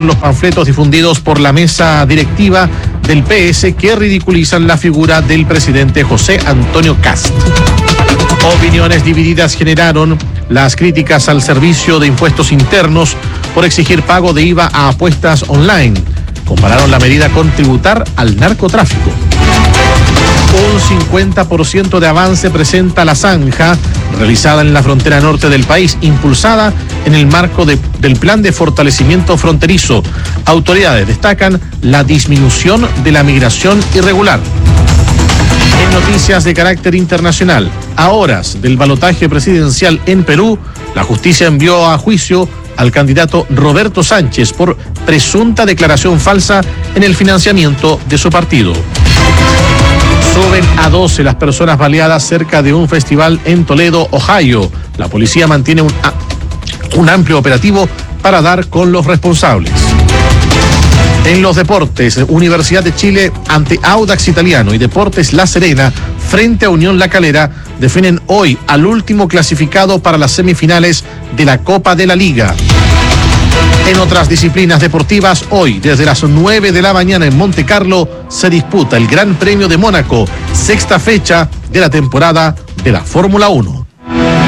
los panfletos difundidos por la mesa directiva del PS que ridiculizan la figura del presidente José Antonio Kast. Opiniones divididas generaron las críticas al Servicio de Impuestos Internos por exigir pago de IVA a apuestas online. Compararon la medida con tributar al narcotráfico. Un 50% de avance presenta la zanja realizada en la frontera norte del país, impulsada en el marco del plan de fortalecimiento fronterizo. Autoridades destacan la disminución de la migración irregular. En noticias de carácter internacional, a horas del balotaje presidencial en Perú, la justicia envió a juicio al candidato Roberto Sánchez por presunta declaración falsa en el financiamiento de su partido. Suben a 12 las personas baleadas cerca de un festival en Toledo, Ohio. La policía mantiene un amplio operativo para dar con los responsables. En los deportes, Universidad de Chile ante Audax Italiano y Deportes La Serena frente a Unión La Calera definen hoy al último clasificado para las semifinales de la Copa de la Liga. En otras disciplinas deportivas, hoy desde las 9 de la mañana en Monte Carlo se disputa el Gran Premio de Mónaco, sexta fecha de la temporada de la Fórmula 1.